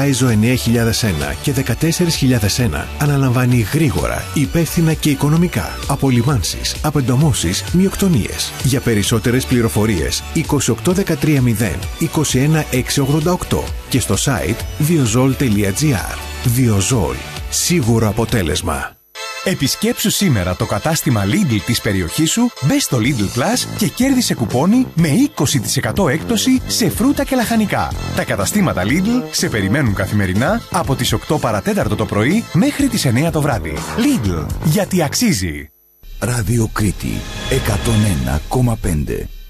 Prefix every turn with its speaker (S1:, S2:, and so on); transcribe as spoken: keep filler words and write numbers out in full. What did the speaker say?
S1: άιζο εννιά χιλιάδες ένα και δεκατέσσερα χιλιάδες ένα αναλαμβάνει γρήγορα, υπεύθυνα και οικονομικά απολυμάνσεις, απεντομώσεις, μειοκτονίες. Για περισσότερες πληροφορίες είκοσι οκτώ δεκατρία μηδέν είκοσι ένα εξακόσια ογδόντα οκτώ και στο site viozol τελεία gr. Viozol. Σίγουρο αποτέλεσμα.
S2: Επισκέψου σήμερα το κατάστημα Lidl της περιοχής σου, μπες στο Lidl Plus και κέρδισε κουπόνι με είκοσι τοις εκατό έκπτωση σε φρούτα και λαχανικά. Τα καταστήματα Lidl σε περιμένουν καθημερινά από τις οκτώ παρατέταρτο το πρωί μέχρι τις εννιά το βράδυ. Lidl, γιατί αξίζει.
S3: Ράδιο Κρήτη εκατόν ένα κόμμα πέντε.